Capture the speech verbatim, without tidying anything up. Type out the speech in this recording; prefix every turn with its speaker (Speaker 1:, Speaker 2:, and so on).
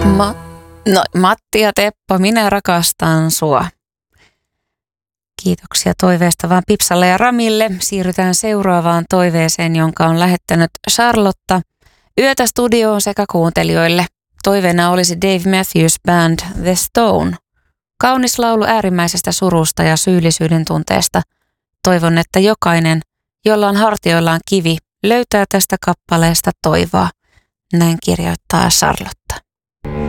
Speaker 1: Ma- no, Matti ja Teppo, minä rakastan sua. Kiitoksia toiveesta vaan Pipsalle ja Ramille. Siirrytään seuraavaan toiveeseen, jonka on lähettänyt Charlotta Yötä studioon sekä kuuntelijoille. Toiveena olisi Dave Matthews Band The Stone. Kaunis laulu äärimmäisestä surusta ja syyllisyyden tunteesta. Toivon, että jokainen, jolla on hartioillaan kivi, löytää tästä kappaleesta toivoa. Näin kirjoittaa Charlotte.